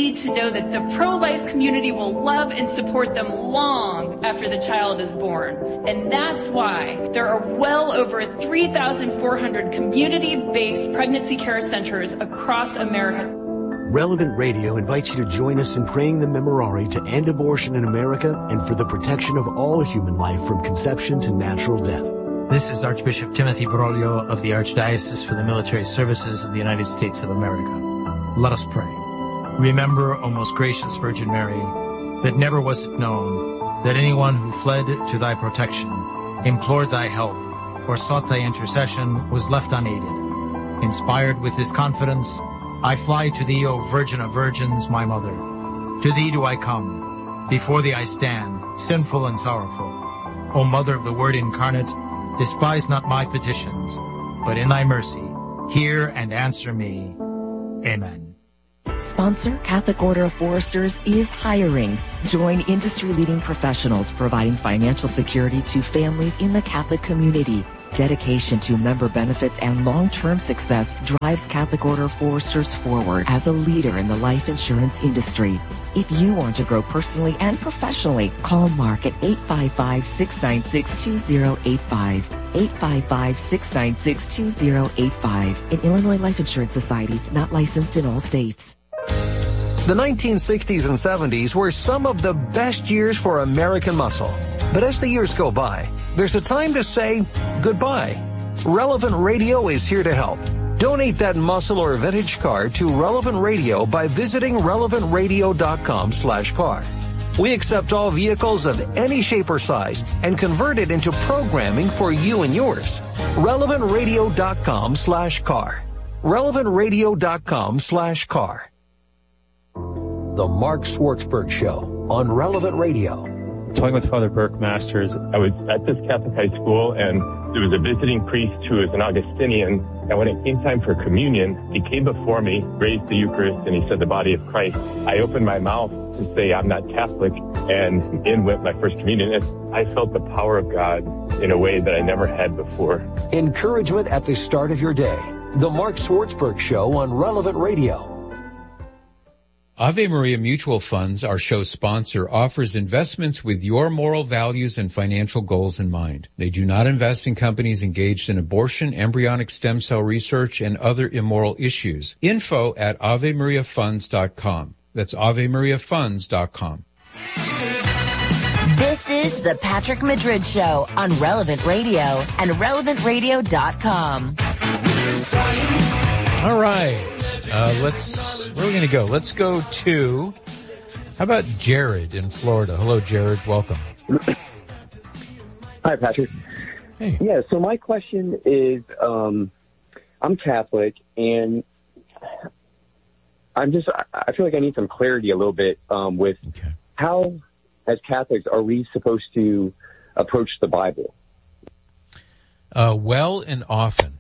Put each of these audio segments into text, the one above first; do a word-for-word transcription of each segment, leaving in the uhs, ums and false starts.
need to know that the pro-life community will love and support them long after the child is born. And that's why there are well over three thousand four hundred community-based pregnancy care centers across America. Relevant Radio invites you to join us in praying the Memorare to end abortion in America and for the protection of all human life from conception to natural death. This is Archbishop Timothy Broglio of the Archdiocese for the Military Services of the United States of America. Let us pray. Remember, O most gracious Virgin Mary, that never was it known that anyone who fled to thy protection, implored thy help, or sought thy intercession was left unaided. Inspired with this confidence, I fly to thee, O Virgin of Virgins, my Mother. To thee do I come. Before thee I stand, sinful and sorrowful. O Mother of the Word incarnate, despise not my petitions, but in thy mercy, hear and answer me. Amen. Sponsor Catholic Order of Foresters is hiring. Join industry-leading professionals providing financial security to families in the Catholic community. Dedication to member benefits and long-term success drives Catholic Order of Foresters forward as a leader in the life insurance industry. If you want to grow personally and professionally, call Mark at eight five five, six nine six, two zero eight five. eight five five, six nine six, two zero eight five. An Illinois Life Insurance Society, not licensed in all states. The nineteen sixties and seventies were some of the best years for American muscle. But as the years go by, there's a time to say goodbye. Relevant Radio is here to help. Donate that muscle or vintage car to Relevant Radio by visiting relevant radio dot com slash car. We accept all vehicles of any shape or size and convert it into programming for you and yours. relevant radio dot com slash car. relevant radio dot com slash car. The Mark Swartzberg Show on Relevant Radio. Talking with Father Burke Masters, I was at this Catholic high school, and there was a visiting priest who was an Augustinian, and when it came time for communion, he came before me, raised the Eucharist, and he said, the body of Christ. I opened my mouth to say, I'm not Catholic, and in went my first communion. And I felt the power of God in a way that I never had before. Encouragement at the start of your day. The Mark Swartzberg Show on Relevant Radio. Ave Maria Mutual Funds, our show sponsor, offers investments with your moral values and financial goals in mind. They do not invest in companies engaged in abortion, embryonic stem cell research, and other immoral issues. Info at ave maria funds dot com. That's ave maria funds dot com. This is the Patrick Madrid Show on Relevant Radio and relevant radio dot com. All right, uh, let's, where are we going to go? Let's go to, how about Jared in Florida? Hello, Jared. Welcome. Hi, Patrick. Hey. Yeah, so my question is, um, I'm Catholic, and I'm just, I feel like I need some clarity a little bit um, with okay. how, as Catholics, are we supposed to approach the Bible? Uh, well and often.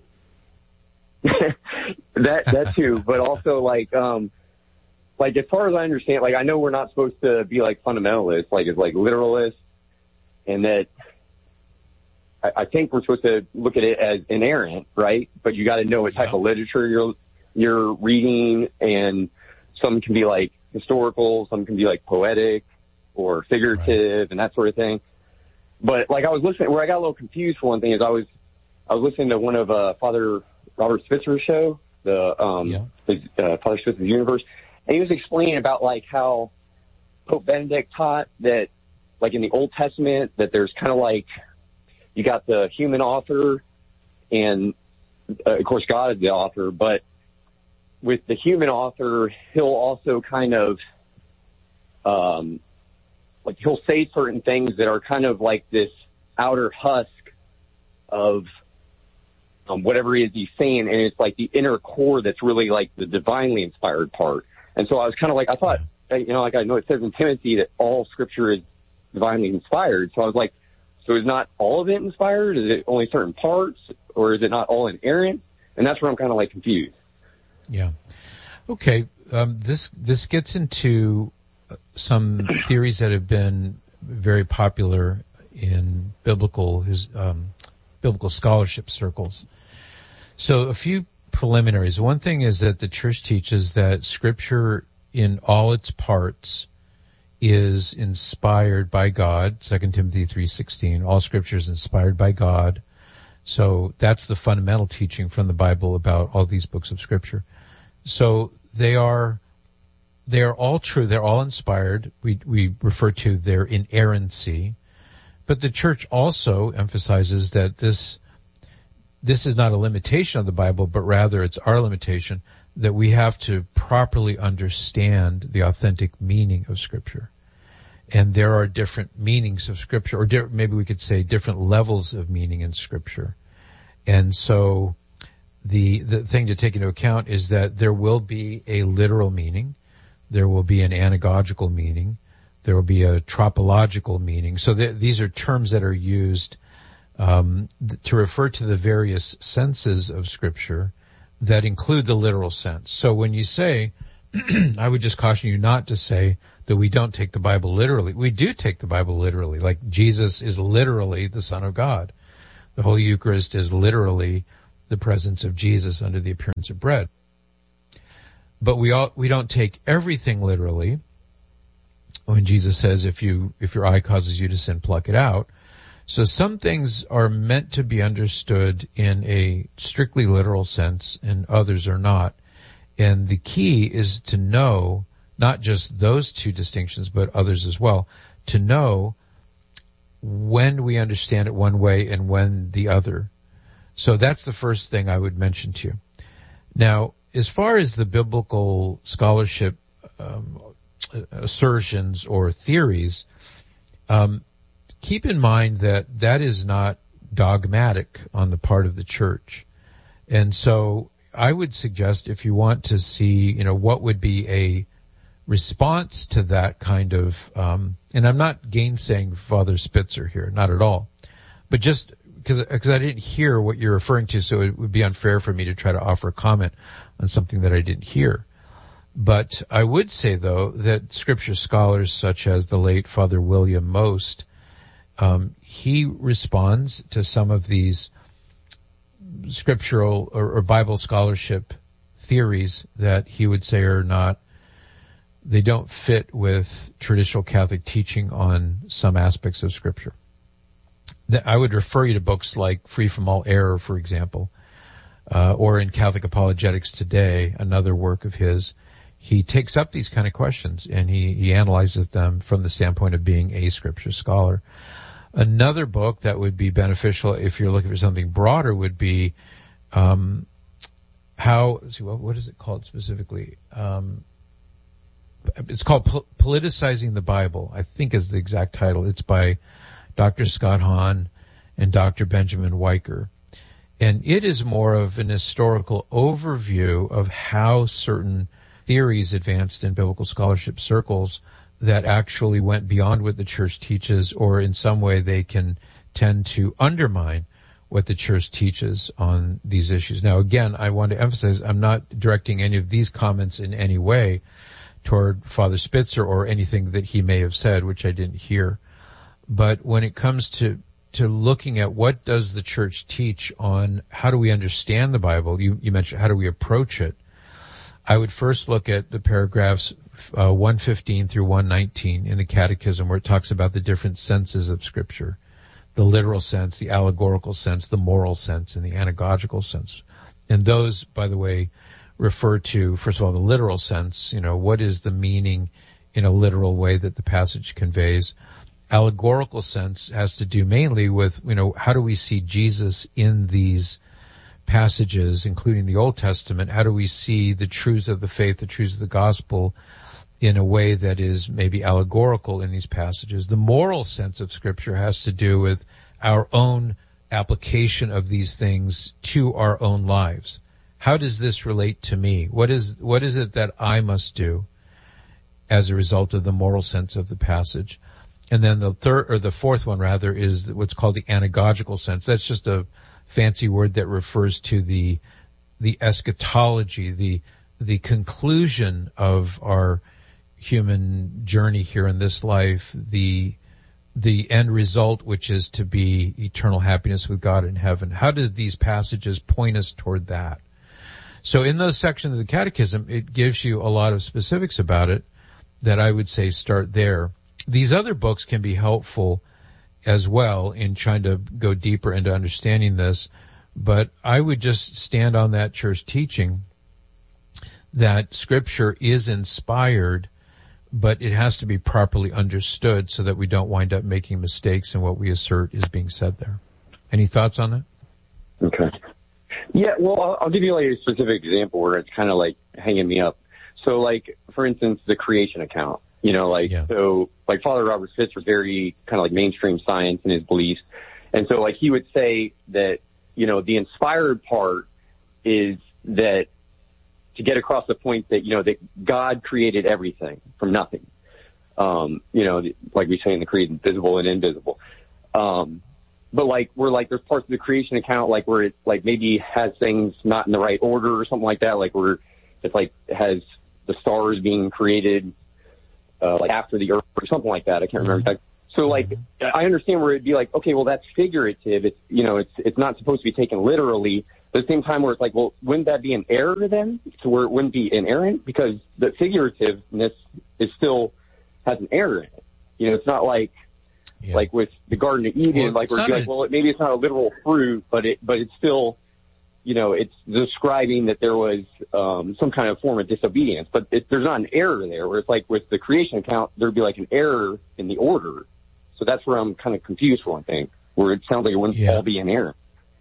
that that too, but also like um like as far as I understand, like I know we're not supposed to be like fundamentalists, like as like literalists, and that I, I think we're supposed to look at it as inerrant, right? But you got to know what type yeah. of literature you're you're reading, and some can be like historical, some can be like poetic or figurative, right. and that sort of thing. But like I was listening, where I got a little confused for one thing is I was I was listening to one of uh, Father Robert Spitzer's show, the um, yeah. the, uh, Father Spitzer's Universe, and he was explaining about like how Pope Benedict taught that, like in the Old Testament, that there's kind of like you got the human author, and uh, of course God is the author, but with the human author, he'll also kind of um, like he'll say certain things that are kind of like this outer husk of Um, whatever it is he's saying, and it's like the inner core that's really like the divinely inspired part. And so I was kind of like, I thought, you know, like I know it says in Timothy that all scripture is divinely inspired. So I was like, so is not all of it inspired? Is it only certain parts, or is it not all inerrant? And that's where I'm kind of like confused. Yeah. Okay. Um, this, this gets into some theories that have been very popular in biblical, his, um, biblical scholarship circles. So a few preliminaries. One thing is that the church teaches that scripture in all its parts is inspired by God, Second Timothy three sixteen. All Scripture is inspired by God. So that's the fundamental teaching from the Bible about all these books of Scripture. So they are, they are all true. They're all inspired. We, we refer to their inerrancy. But the church also emphasizes that this, this is not a limitation of the Bible, but rather it's our limitation, that we have to properly understand the authentic meaning of Scripture. And there are different meanings of Scripture, or di- maybe we could say different levels of meaning in Scripture. And so the the thing to take into account is that there will be a literal meaning, there will be an anagogical meaning, there will be a tropological meaning. So th- these are terms that are used um, th- to refer to the various senses of Scripture that include the literal sense. So when you say, I would just caution you not to say that we don't take the Bible literally. We do take the Bible literally. Like Jesus is literally the Son of God. The Holy Eucharist is literally the presence of Jesus under the appearance of bread. But we all, we don't take everything literally. When Jesus says, if you, if your eye causes you to sin, pluck it out. So some things are meant to be understood in a strictly literal sense and others are not. And the key is to know not just those two distinctions, but others as well, to know when we understand it one way and when the other. So that's the first thing I would mention to you. Now, as far as the biblical scholarship um, assertions or theories, um, keep in mind that that is not dogmatic on the part of the church. And so I would suggest if you want to see, you know, what would be a response to that kind of, um, and I'm not gainsaying Father Spitzer here, not at all, but just because, because I didn't hear what you're referring to, so it would be unfair for me to try to offer a comment on something that I didn't hear. But I would say, though, that Scripture scholars such as the late Father William Most, um, he responds to some of these scriptural or, or Bible scholarship theories that he would say are not, they don't fit with traditional Catholic teaching on some aspects of Scripture. I would refer you to books like Free from All Error, for example, uh, or in Catholic Apologetics Today, another work of his. He takes up these kind of questions and he, he analyzes them from the standpoint of being a Scripture scholar. Another book that would be beneficial if you're looking for something broader would be, um, how, let's see, what, what is it called specifically? Um, it's called Pol- Politicizing the Bible, I think is the exact title. It's by Doctor Scott Hahn and Doctor Benjamin Weicker. And it is more of an historical overview of how certain theories advanced in biblical scholarship circles that actually went beyond what the church teaches, or in some way they can tend to undermine what the church teaches on these issues. Now, again, I want to emphasize I'm not directing any of these comments in any way toward Father Spitzer or anything that he may have said, which I didn't hear. But when it comes to, to looking at what does the church teach on how do we understand the Bible, you, you mentioned how do we approach it, I would first look at the paragraphs uh, one fifteen through one nineteen in the Catechism, where it talks about the different senses of Scripture, the literal sense, the allegorical sense, the moral sense, and the anagogical sense. And those, by the way, refer to, first of all, the literal sense, you know, what is the meaning in a literal way that the passage conveys. Allegorical sense has to do mainly with, you know, how do we see Jesus in these passages, including the Old Testament? How do we see the truths of the faith, the truths of the gospel in a way that is maybe allegorical in these passages? The moral sense of Scripture has to do with our own application of these things to our own lives. How does this relate to me? What is, what is it that I must do as a result of the moral sense of the passage? And then the third, or the fourth one rather, is what's called the anagogical sense. That's just a fancy word that refers to the, the eschatology, the, the conclusion of our human journey here in this life, the, the end result, which is to be eternal happiness with God in heaven. How do these passages point us toward that? So in those sections of the Catechism, it gives you a lot of specifics about it that I would say start there. These other books can be helpful as well in trying to go deeper into understanding this, but I would just stand on that church teaching that Scripture is inspired, but it has to be properly understood so that we don't wind up making mistakes in what we assert is being said there. Any thoughts on that? Okay. Yeah, well, I'll, I'll give you like a specific example where it's kind of like hanging me up. So, like, for instance, the creation account, you know, like, yeah. so, like, Father Robert Spitz was very kind of like mainstream science in his beliefs. And so, like, he would say that, you know, the inspired part is that to get across the point that, you know, that God created everything from nothing. Um, you know, like we say in the Creed, visible and invisible. Um, but like, we're like, there's parts of the creation account, like where it like maybe has things not in the right order or something like that. Like where it's like has the stars being created, uh, like after the earth or something like that. I can't remember exactly. So like, I understand where it'd be like, okay, well, that's figurative. It's, you know, it's, it's not supposed to be taken literally. But at the same time where it's like, well, wouldn't that be an error then? To where it wouldn't be inerrant? Because the figurativeness is still has an error in it. You know, it's not like, yeah. like with the Garden of Eden, well, like we're like, a, well, maybe it's not a literal fruit, but it, but it's still, you know, it's describing that there was, um, some kind of form of disobedience, but it, there's not an error there where it's like with the creation account, there'd be like an error in the order. So that's where I'm kind of confused for one thing, where it sounds like it wouldn't yeah. all be an error.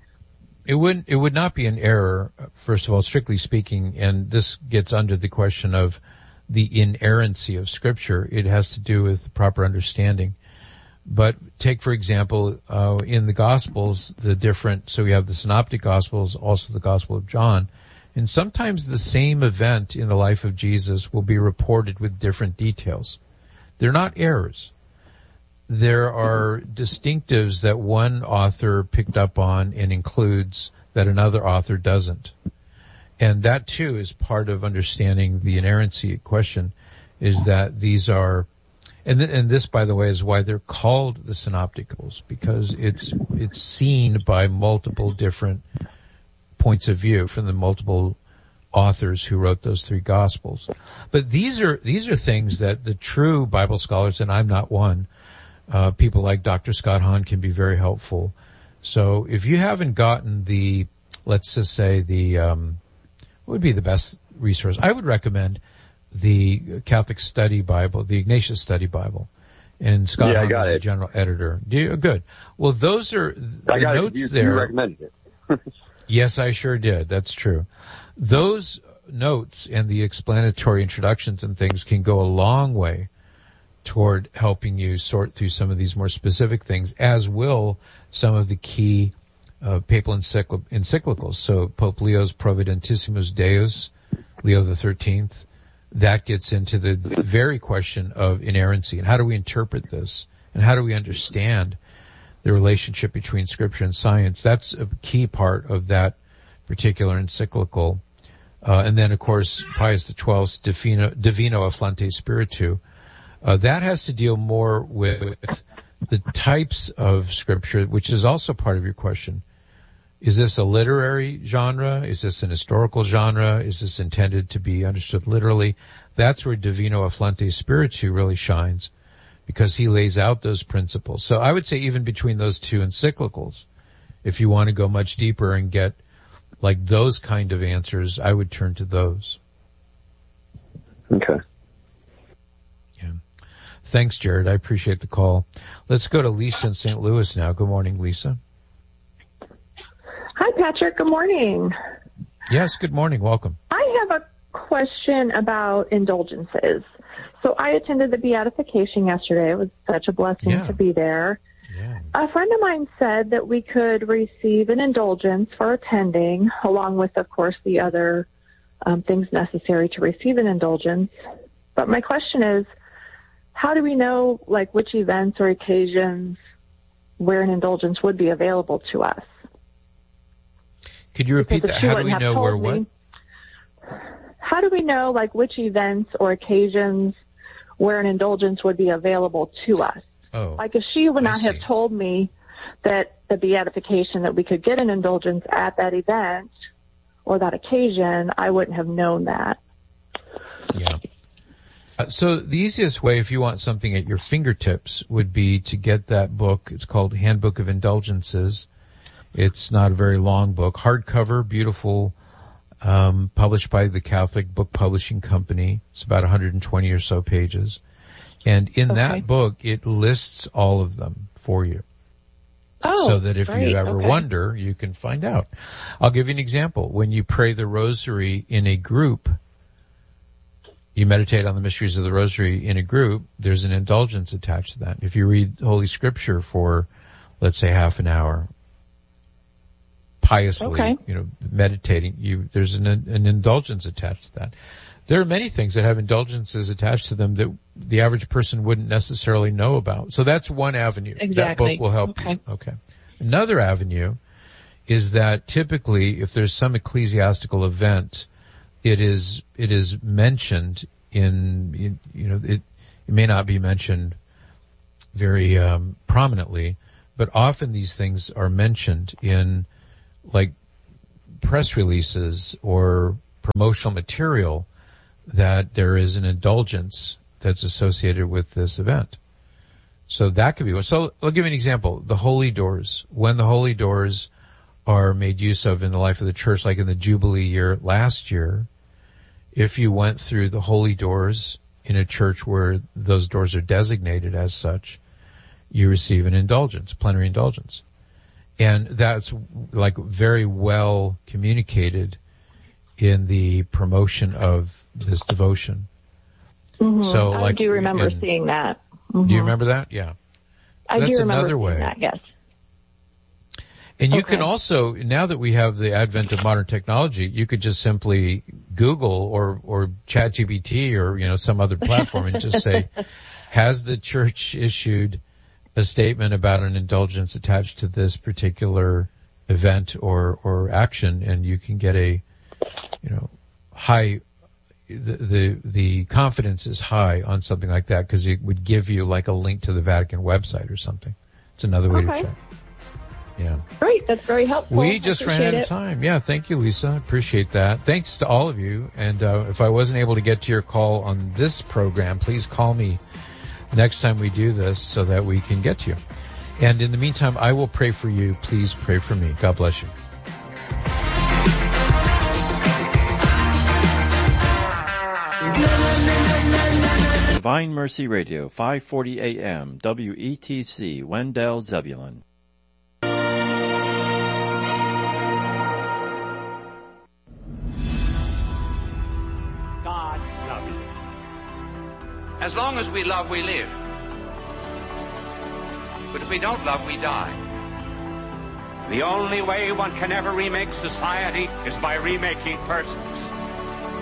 It would it would not be an error, first of all, strictly speaking, and this gets under the question of the inerrancy of Scripture. It has to do with proper understanding. But take, for example, uh, in the Gospels, the different, so we have the Synoptic Gospels, also the Gospel of John, and sometimes the same event in the life of Jesus will be reported with different details. They're not errors. There are distinctives that one author picked up on and includes that another author doesn't. And that too is part of understanding the inerrancy question, is that these are, and, th- and this, by the way, is why they're called the Synopticals, because it's, it's seen by multiple different points of view from the multiple authors who wrote those three Gospels. But these are, these are things that the true Bible scholars, and I'm not one, Uh, people like Doctor Scott Hahn can be very helpful. So if you haven't gotten the, let's just say the, um, what would be the best resource? I would recommend the Catholic Study Bible, the Ignatius Study Bible. And Scott yeah, Hahn is it. the general editor. Do you, good. Well, those are the I got notes it. You, there. You recommended it. Yes, I sure did. That's true. Those notes and the explanatory introductions and things can go a long way toward helping you sort through some of these more specific things, as will some of the key uh, papal encycl- encyclicals. So Pope Leo's Providentissimus Deus, Leo the thirteenth, that gets into the very question of inerrancy and how do we interpret this and how do we understand the relationship between Scripture and science. That's a key part of that particular encyclical. Uh, and then, of course, Pius the twelfth's Divino, Divino Afflante Spiritu. Uh, that has to deal more with the types of Scripture, which is also part of your question. Is this a literary genre? Is this an historical genre? Is this intended to be understood literally? That's where Divino Afflante Spiritu really shines, because he lays out those principles. So I would say even between those two encyclicals, if you want to go much deeper and get like those kind of answers, I would turn to those. Okay. Thanks, Jared. I appreciate the call. Let's go to Lisa in Saint Louis now. Good morning, Lisa. Hi, Patrick. Good morning. Yes, good morning. Welcome. I have a question about indulgences. So I attended the beatification yesterday. It was such a blessing yeah. to be there. Yeah. A friend of mine said that we could receive an indulgence for attending, along with, of course, the other um, things necessary to receive an indulgence. But my question is, how do we know, like, which events or occasions where an indulgence would be available to us? Could you repeat that? How do we know where what? How do we know, like, which events or occasions where an indulgence would be available to us? Oh, like, if she would not I have see. told me that the beatification, that we could get an indulgence at that event, or that occasion, I wouldn't have known that. Yeah. Uh, so the easiest way, if you want something at your fingertips, would be to get that book. It's called Handbook of Indulgences. It's not a very long book, hardcover, beautiful, um, published by the Catholic Book Publishing Company. It's about one hundred twenty or so pages. And in okay. that book, it lists all of them for you. Oh, so that if great. you ever okay. wonder, you can find out. I'll give you an example. When you pray the rosary in a group, you meditate on the mysteries of the rosary in a group, there's an indulgence attached to that. If you read Holy Scripture for, let's say, half an hour, piously, okay. you know, meditating, you, there's an, an indulgence attached to that. There are many things that have indulgences attached to them that the average person wouldn't necessarily know about. So that's one avenue. Exactly. That book will help okay. you. Okay. Another avenue is that typically if there's some ecclesiastical event, it is, it is mentioned in, in you know, it, it may not be mentioned very, um, prominently, but often these things are mentioned in like press releases or promotional material that there is an indulgence that's associated with this event. So that could be one. So I'll give you an example. The holy doors. When the holy doors are made use of in the life of the church, like in the Jubilee year last year, if you went through the holy doors in a church where those doors are designated as such, you receive an indulgence, plenary indulgence. And that's like very well communicated in the promotion of this devotion. Mm-hmm. So, I like, do remember and, seeing that. Mm-hmm. Do you remember that? Yeah. So I that's do remember another way. seeing that, yes. And you okay. can also, now that we have the advent of modern technology, you could just simply Google or, or ChatGPT or, you know, some other platform and just say, has the church issued a statement about an indulgence attached to this particular event or, or action? And you can get a, you know, high, the, the, the confidence is high on something like that because it would give you like a link to the Vatican website or something. It's another way okay. to check. Yeah. Great. That's very helpful. We just ran out of time. Yeah. Thank you, Lisa. Appreciate that. Thanks to all of you. And, uh, if I wasn't able to get to your call on this program, please call me next time we do this so that we can get to you. And in the meantime, I will pray for you. Please pray for me. God bless you. Divine Mercy Radio, five forty A M, W E T C, Wendell, Zebulon. God love you. As long as we love, we live. But if we don't love, we die. The only way one can ever remake society is by remaking persons.